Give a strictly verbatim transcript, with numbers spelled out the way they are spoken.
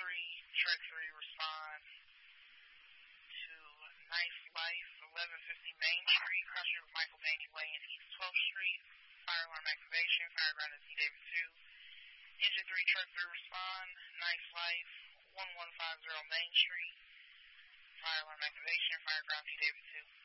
three, Truck three, respond to Nice Life, eleven fifty Main Street, cross street with Michael Danny Way and East twelfth Street. Fire alarm activation, fire ground is D W two. Engine three, Truck three, respond, Nice Life, one one five zero Main Street. Fire alarm activation, fire ground D W two.